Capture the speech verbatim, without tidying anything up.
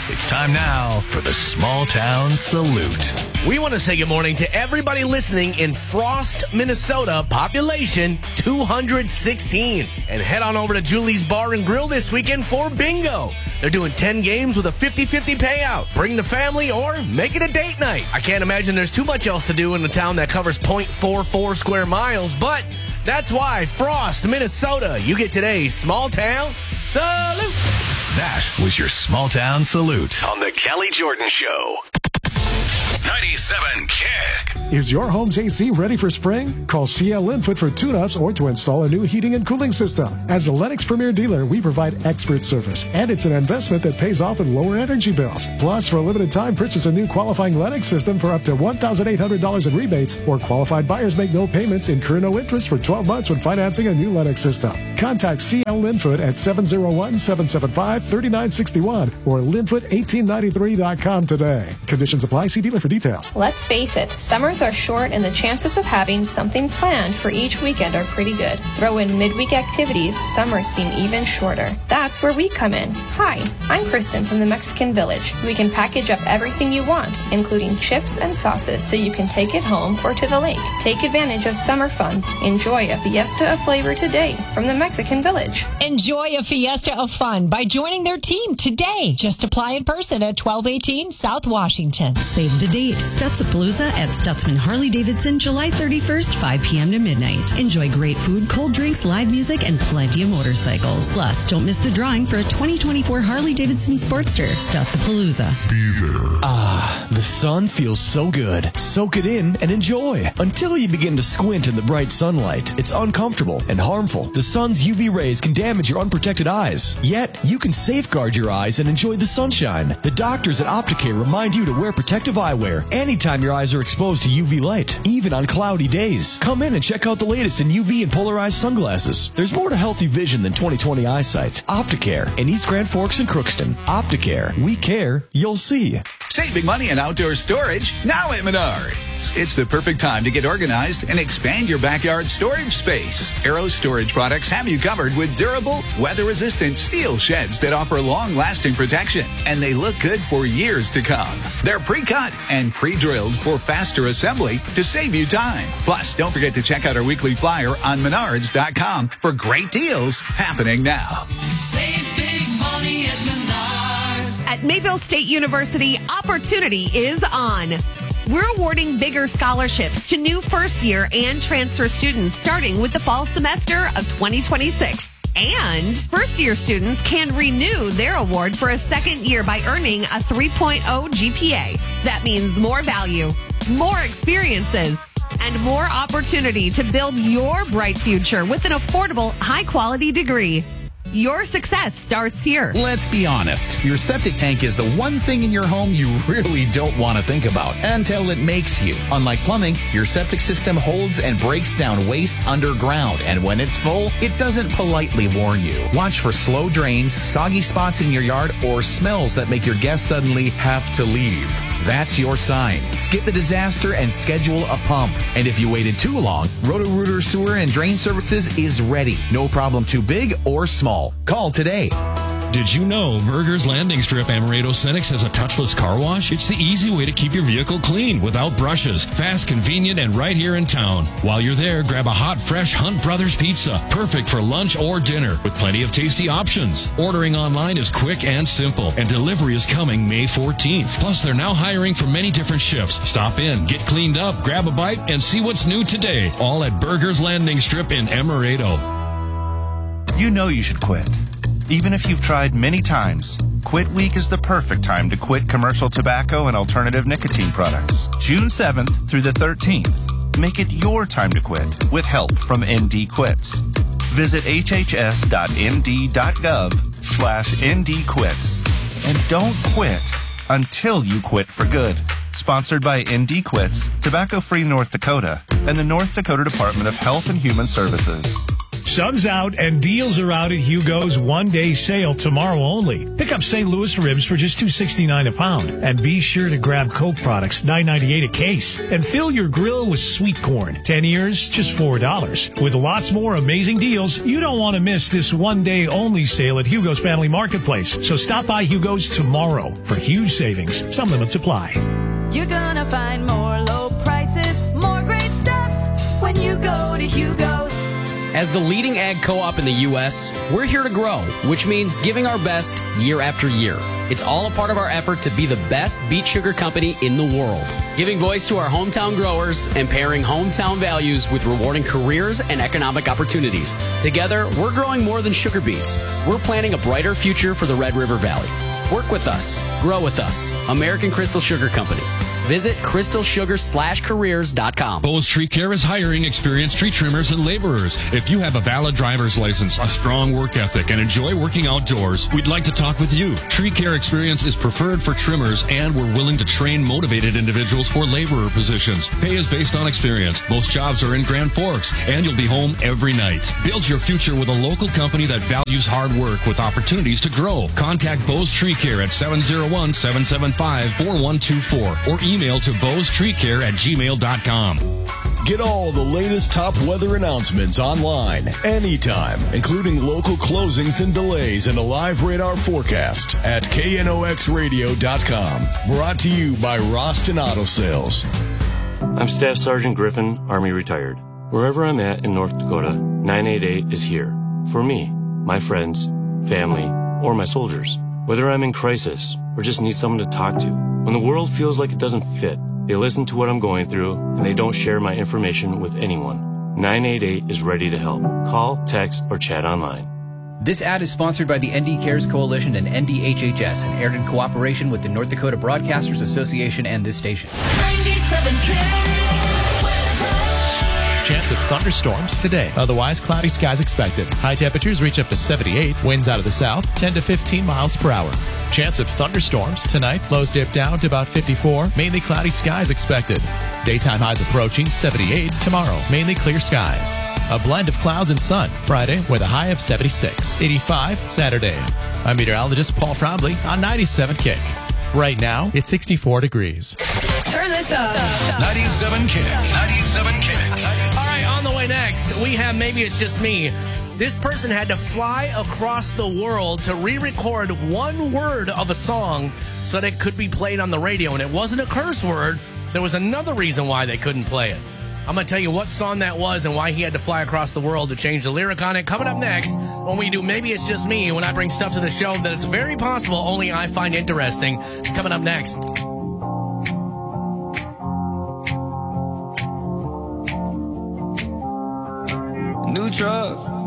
It's time now for the Small Town Salute. We want to say good morning to everybody listening in Frost, Minnesota, population two hundred sixteen. And head on over to Julie's Bar and Grill this weekend for bingo. They're doing ten games with a fifty-fifty payout. Bring the family or make it a date night. I can't imagine there's too much else to do in a town that covers zero point four four square miles, but that's why Frost, Minnesota, you get today's Small Town Salute. That was your Small Town Salute on the Kelly Jordan Show. ninety-seven Kick. Is your home's A C ready for spring? Call C L Linfoot for tune-ups or to install a new heating and cooling system. As a Lennox Premier dealer, we provide expert service, and it's an investment that pays off in lower energy bills. Plus, for a limited time, purchase a new qualifying Lennox system for up to one thousand eight hundred dollars in rebates, or qualified buyers make no payments, incur no interest for twelve months when financing a new Lennox system. Contact C L Linfoot at seven oh one, seven seven five, three nine six one or linfoot eighteen ninety-three dot com today. Conditions apply. See dealer for details. Let's face it, summers are short and the chances of having something planned for each weekend are pretty good. Throw in midweek activities, summers seem even shorter. That's where we come in. Hi, I'm Kristen from the Mexican Village. We can package up everything you want, including chips and sauces, so you can take it home or to the lake. Take advantage of summer fun. Enjoy a fiesta of flavor today from the Mexican Village. Enjoy a fiesta of fun by joining their team today. Just apply in person at twelve eighteen South Washington. Save the date. Stutzapalooza at Stutzman Harley Davidson, July thirty-first, five p.m. to midnight. Enjoy great food, cold drinks, live music, and plenty of motorcycles. Plus, don't miss the drawing for a twenty twenty-four Harley Davidson Sportster. Stutzapalooza. Be there. Ah, the sun feels so good. Soak it in and enjoy until you begin to squint in the bright sunlight. It's uncomfortable and harmful. The sun's U V rays can damage your unprotected eyes. Yet, you can safeguard your eyes and enjoy the sunshine. The doctors at Opticare remind you to wear protective eyewear anytime your eyes are exposed to U V light, even on cloudy days. Come in and check out the latest in U V and polarized sunglasses. There's more to healthy vision than twenty twenty eyesight. Opticare in East Grand Forks and Crookston. Opticare. We care. You'll see. Saving money on outdoor storage now at Menards. It's the perfect time to get organized and expand your backyard storage space. Aero Storage products have you covered with durable, weather-resistant steel sheds that offer long-lasting protection, and they look good for years to come. They're pre-cut and pre-drilled for faster assembly to save you time. Plus, don't forget to check out our weekly flyer on menards dot com for great deals happening now. Save big money at Menards. At Mayville State University, opportunity is on. We're awarding bigger scholarships to new first-year and transfer students starting with the fall semester of twenty twenty-six. And first-year students can renew their award for a second year by earning a three point oh G P A. That means more value, more experiences, and more opportunity to build your bright future with an affordable, high-quality degree. Your success starts here. Let's be honest. Your septic tank is the one thing in your home you really don't want to think about until it makes you. Unlike plumbing, your septic system holds and breaks down waste underground, and when it's full, it doesn't politely warn you. Watch for slow drains, soggy spots in your yard, or smells that make your guests suddenly have to leave. That's your sign. Skip the disaster and schedule a pump. And if you waited too long, Roto-Rooter Sewer and Drain Services is ready. No problem too big or small. Call today. Did you know Berger's Landing Strip Amaretto Cenex has a touchless car wash? It's the easy way to keep your vehicle clean without brushes. Fast, convenient, and right here in town. While you're there, grab a hot, fresh Hunt Brothers pizza. Perfect for lunch or dinner with plenty of tasty options. Ordering online is quick and simple, and delivery is coming May fourteenth. Plus, they're now hiring for many different shifts. Stop in, get cleaned up, grab a bite, and see what's new today. All at Berger's Landing Strip in Amaretto. You know you should quit. Even if you've tried many times, Quit Week is the perfect time to quit commercial tobacco and alternative nicotine products. June seventh through the thirteenth. Make it your time to quit with help from N D Quits. Visit hhs dot n d dot gov slash n d quits. And don't quit until you quit for good. Sponsored by N D Quits, Tobacco Free North Dakota, and the North Dakota Department of Health and Human Services. Sun's out and deals are out at Hugo's one-day sale tomorrow only. Pick up Saint Louis ribs for just two sixty-nine a pound. And be sure to grab Coke products, nine ninety-eight a case. And fill your grill with sweet corn. ten ears, just four dollars. With lots more amazing deals, you don't want to miss this one-day only sale at Hugo's Family Marketplace. So stop by Hugo's tomorrow for huge savings. Some limits apply. You're gonna find more low prices, more great stuff when you go to Hugo's. As the leading ag co-op in the U S, we're here to grow, which means giving our best year after year. It's all a part of our effort to be the best beet sugar company in the world, giving voice to our hometown growers and pairing hometown values with rewarding careers and economic opportunities. Together, we're growing more than sugar beets. We're planning a brighter future for the Red River Valley. Work with us. Grow with us. American Crystal Sugar Company. Visit crystal sugar slash careers dot com. Bose Tree Care is hiring experienced tree trimmers and laborers. If you have a valid driver's license, a strong work ethic, and enjoy working outdoors, we'd like to talk with you. Tree Care experience is preferred for trimmers, and we're willing to train motivated individuals for laborer positions. Pay is based on experience. Most jobs are in Grand Forks, and you'll be home every night. Build your future with a local company that values hard work with opportunities to grow. Contact Bose Tree Care at seven oh one, seven seven five, four one two four or email to bose tree care at gmail dot com. Get all the latest top weather announcements online, anytime, including local closings and delays and a live radar forecast at K N O X radio dot com. Brought to you by Roston Auto Sales. I'm Staff Sergeant Griffin, Army retired. Wherever I'm at in North Dakota, nine eight eight is here. For me, my friends, family, or my soldiers. Whether I'm in crisis or just need someone to talk to. When the world feels like it doesn't fit, they listen to what I'm going through, and they don't share my information with anyone. nine eight eight is ready to help. Call, text, or chat online. This ad is sponsored by the N D Cares Coalition and N D H H S and aired in cooperation with the North Dakota Broadcasters Association and this station. ninety-seven K. Chance of thunderstorms today. Otherwise, cloudy skies expected. High temperatures reach up to seventy-eight. Winds out of the south, ten to fifteen miles per hour. Chance of thunderstorms tonight. Lows dip down to about fifty-four. Mainly cloudy skies expected. Daytime highs approaching seventy-eight. Tomorrow, mainly clear skies. A blend of clouds and sun. Friday with a high of seventy-six. eighty-five Saturday. I'm meteorologist Paul Frobley on ninety-seven Kick. Right now, it's sixty-four degrees. Turn this up. ninety-seven Kick. ninety-seven Kick. All right, on the way next, we have Maybe It's Just Me. This person had to fly across the world to re-record one word of a song so that it could be played on the radio. And it wasn't a curse word. There was another reason why they couldn't play it. I'm going to tell you what song that was and why he had to fly across the world to change the lyric on it. Coming up next, when we do Maybe It's Just Me, when I bring stuff to the show that it's very possible only I find interesting. It's coming up next. New truck.